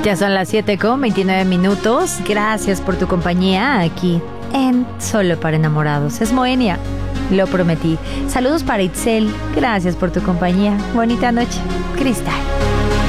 Ya son las 7:29. Gracias por tu compañía aquí en Solo para Enamorados. Es Moenia, lo prometí. Saludos para Itzel. Gracias por tu compañía. Bonita noche. Cristal.